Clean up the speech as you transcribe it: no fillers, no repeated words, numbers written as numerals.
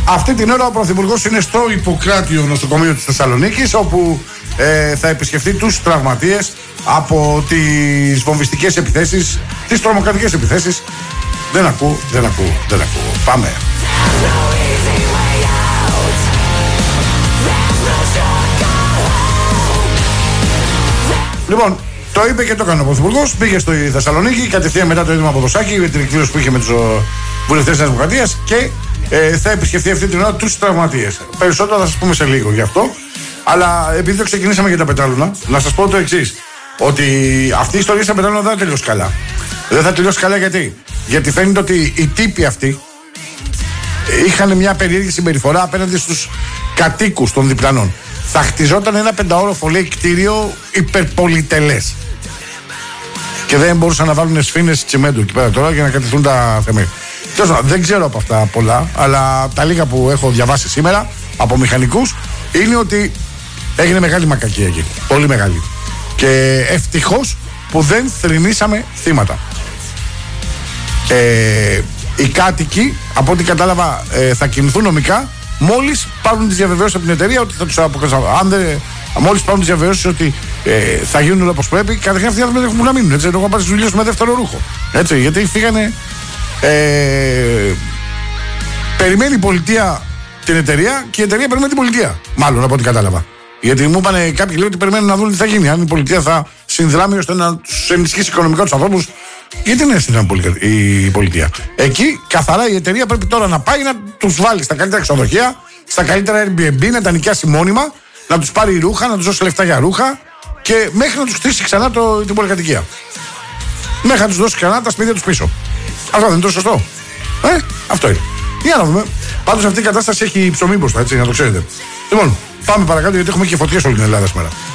Αυτή την ώρα ο Πρωθυπουργός είναι στο Ιπποκράτιο νοσοκομείο της Θεσσαλονίκης, όπου θα επισκεφτεί τους τραυματίες από τις βομβιστικές επιθέσεις, τις τρομοκρατικές επιθέσεις. Δεν ακούω. Πάμε. Λοιπόν, το είπε και το έκανε ο Πρωθυπουργός. Πήγε στο Θεσσαλονίκη κατευθείαν μετά το έτοιμο από Δοσάκη, με την εκδήλωση που είχε με τους βουλευτές της Δημοκρατίας, και θα επισκεφτεί αυτή την ώρα τους τραυματίες. Περισσότερο θα σας πούμε σε λίγο γι' αυτό. Αλλά επειδή το ξεκινήσαμε για τα πετράλωνα, να σας πω το εξής: ότι αυτή η ιστορία στα πετράλωνα δεν θα τελειώσει καλά. Δεν θα τελειώσει καλά γιατί φαίνεται ότι οι τύποι αυτοί είχαν μια περίεργη συμπεριφορά απέναντι στους κατοίκους των διπλανών. Θα χτιζόταν ένα 5όροφο, λέει, κτίριο υπερπολιτελές. Και δεν μπορούσαν να βάλουν σφήνες τσιμέντου εκεί πέρα τώρα για να κατευθούν τα θεμέλια. Δεν ξέρω από αυτά πολλά, αλλά τα λίγα που έχω διαβάσει σήμερα από μηχανικούς είναι ότι έγινε μεγάλη μακακία εκεί. Πολύ μεγάλη. Και ευτυχώς που δεν θρηνήσαμε θύματα. Οι κάτοικοι, από ό,τι κατάλαβα, θα κινηθούν νομικά μόλις πάρουν τις διαβεβαιώσεις από την εταιρεία ότι θα τους αποκαταστήσουν. Μόλις πάρουν τις διαβεβαιώσεις ότι θα γίνουν όλα όπως πρέπει, καταρχήν αυτοί οι άνθρωποι δεν έχουν που να μείνουν. Έτσι, έχουν πάρει στις δουλειές με δεύτερο ρούχο. Έτσι, γιατί φύγανε. Περιμένει η πολιτεία την εταιρεία και η εταιρεία περιμένει την πολιτεία. Μάλλον από ό,τι κατάλαβα. Γιατί μου είπανε κάποιοι, λέει, ότι περιμένουν να δουν τι θα γίνει. Αν η πολιτεία θα συνδράμει ώστε να τους ενισχύσει οικονομικά τους ανθρώπους. Γιατί δεν έστειλαν η πολιτεία. Εκεί καθαρά η εταιρεία πρέπει τώρα να πάει να τους βάλει στα καλύτερα ξενοδοχεία, στα καλύτερα Airbnb, να τα νοικιάσει μόνιμα, να τους πάρει ρούχα, να τους δώσει λεφτά για ρούχα και μέχρι να τους χτίσει ξανά την πολυκατοικία. Μέχρι να τους δώσει ξανά τα σπίτια τους πίσω. Αυτό δεν είναι το σωστό? Αυτό είναι. Για να δούμε. Πάντως αυτή η κατάσταση έχει ψωμί μπροστά, έτσι, να το ξέρετε. Λοιπόν, πάμε παρακάτω γιατί έχουμε και φωτιές όλη την Ελλάδα σήμερα.